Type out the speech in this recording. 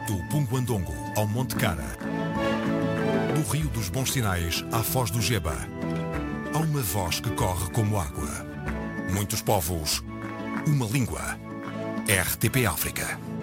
Do Punguandongo ao Monte Cara, do Rio dos Bons Sinais à Foz do Geba, há uma voz que corre como água. Muitos povos, uma língua. RTP África.